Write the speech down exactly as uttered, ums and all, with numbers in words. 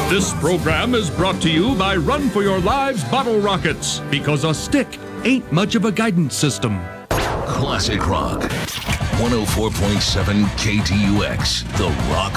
This program is brought to you by Run for Your Lives Bottle Rockets, because a stick ain't much of a guidance system. Classic Rock. one oh four point seven K T U X, The Rock